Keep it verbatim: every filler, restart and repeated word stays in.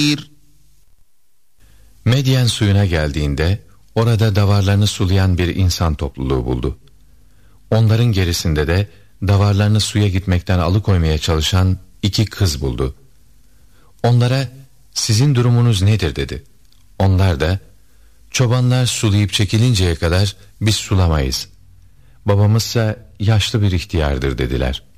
Medyen suyuna geldiğinde orada davarlarını sulayan bir insan topluluğu buldu. Onların gerisinde de davarlarını suya gitmekten alıkoymaya çalışan iki kız buldu. Onlara sizin durumunuz nedir dedi. Onlar da çobanlar sulayıp çekilinceye kadar biz sulamayız. Babamızsa yaşlı bir ihtiyardır dediler.